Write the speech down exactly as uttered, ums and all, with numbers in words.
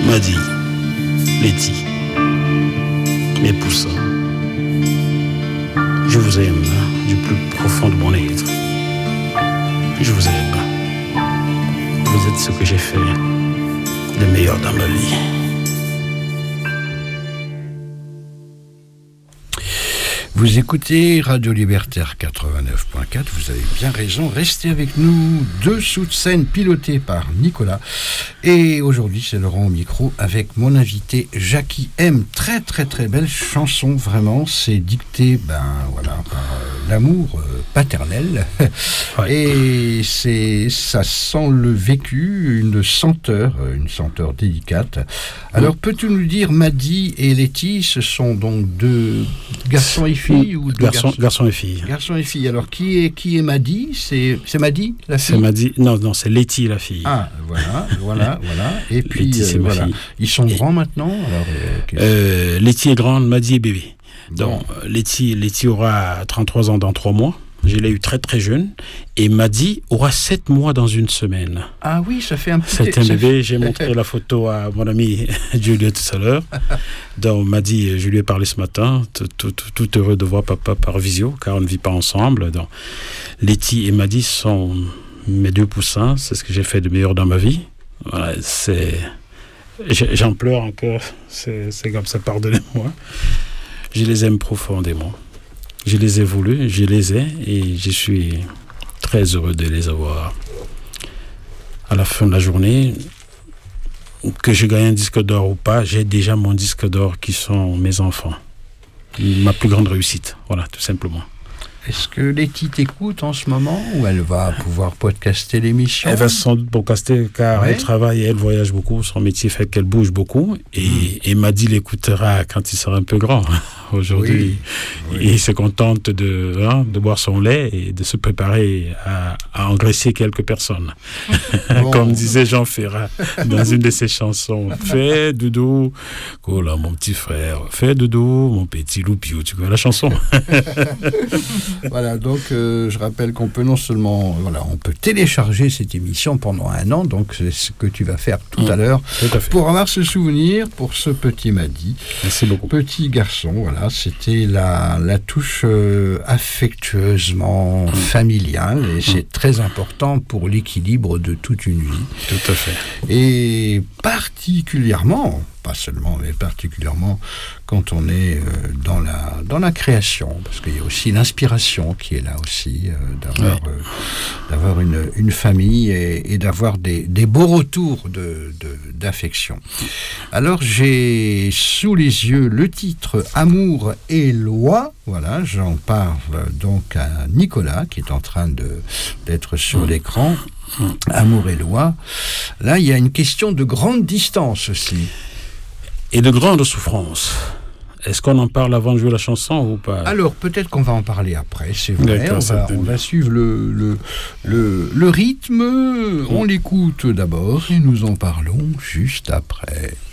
Madi, Letty, mes poussins, je vous aime du plus profond de mon être. Je vous aime. Vous êtes ce que j'ai fait de meilleur dans ma vie. Vous écoutez Radio Libertaire quatre-vingt-neuf point quatre, vous avez bien raison, restez avec nous, dessous de scène piloté par Nicolas. Et aujourd'hui, c'est Laurent au micro avec mon invité Jackie M. Très très très belle chanson, vraiment, c'est dicté ben, voilà, par euh, l'amour euh, paternel. Ouais. Et c'est, ça sent le vécu, une senteur, une senteur délicate. Alors, peux-tu nous dire, Madi et Letty, ce sont donc deux garçons et filles ou deux garçons, garçons, garçons et filles. Garçons et filles. Alors, qui est, qui est Madi? C'est, c'est Madi, la fille? C'est Madi. Non, non, c'est Letty, la fille. Ah, voilà, voilà, voilà. Et puis, Letty, c'est euh, ma voilà. fille. Ils sont et grands maintenant? Alors, euh, euh, Letty est grande, Madi est bébé. Bon. Donc, Letty, Letty aura trente-trois ans dans trois mois. Je l'ai eu très très jeune. Et Madi aura sept mois dans une semaine. Ah oui, ça fait un petit... C'est un bébé. fait... J'ai montré la photo à mon ami Julien tout à l'heure. Donc Madi, je lui ai parlé ce matin, tout, tout, tout heureux de voir papa par visio, car on ne vit pas ensemble. Donc Letty et Madi sont mes deux poussins. C'est ce que j'ai fait de meilleur dans ma vie. Voilà, c'est... J'en pleure encore. C'est, c'est comme ça, pardonnez-moi. Je les aime profondément. Je les ai voulus, je les ai et je suis très heureux de les avoir. À la fin de la journée, que je gagne un disque d'or ou pas, j'ai déjà mon disque d'or qui sont mes enfants. Ma plus grande réussite, voilà, tout simplement. Est-ce que Letty t'écoute en ce moment ou elle va pouvoir podcaster l'émission? Elle va sans doute podcaster car ouais. Elle travaille et elle voyage beaucoup. Son métier fait qu'elle bouge beaucoup. Et, mmh. et Madi l'écoutera quand il sera un peu grand. Aujourd'hui, oui. Oui. Il se contente de, hein, de boire son lait et de se préparer à, à engraisser quelques personnes. Bon. Comme disait Jean Ferrat dans une de ses chansons. Fais doudou, oh là, mon petit frère. Fais doudou, mon petit loupiou. Tu connais la chanson? Voilà, donc euh, je rappelle qu'on peut non seulement, voilà, on peut télécharger cette émission pendant un an, donc c'est ce que tu vas faire tout mmh, à l'heure, tout à pour avoir ce souvenir pour ce petit Madi. Merci beaucoup. Petit garçon, voilà, c'était la, la touche euh, affectueusement mmh. familiale, et mmh. c'est très important pour l'équilibre de toute une vie. Tout à fait. Et particulièrement, pas seulement, mais particulièrement quand on est euh, dans la dans la création, parce qu'il y a aussi l'inspiration qui est là aussi, euh, d'avoir ouais. euh, d'avoir une une famille et, et d'avoir des des beaux retours de, de d'affection. Alors j'ai sous les yeux le titre Amour et loi. Voilà, j'en parle donc à Nicolas qui est en train de d'être sur mmh. l'écran. Mmh. Amour et loi. Là, il y a une question de grande distance aussi. Et de grandes souffrances. Est-ce qu'on en parle avant de jouer la chanson ou pas? Alors, peut-être qu'on va en parler après, c'est vrai. On va, on va suivre le, le, le, le rythme. On l'écoute d'abord et nous en parlons juste après.